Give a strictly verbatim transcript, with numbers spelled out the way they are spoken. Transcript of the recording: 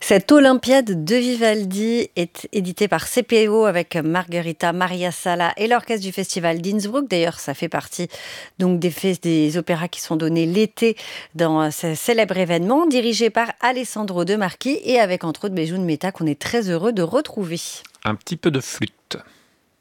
Cette Olympiade de Vivaldi est éditée par C P O avec Margherita Maria Sala et l'orchestre du Festival d'Innsbruck. D'ailleurs, ça fait partie donc des, fes- des opéras qui sont donnés l'été dans ce célèbre événement, dirigé par Alessandro De Marchi et avec entre autres Bejoun Mehta qu'on est très heureux de retrouver. Un petit peu de flûte.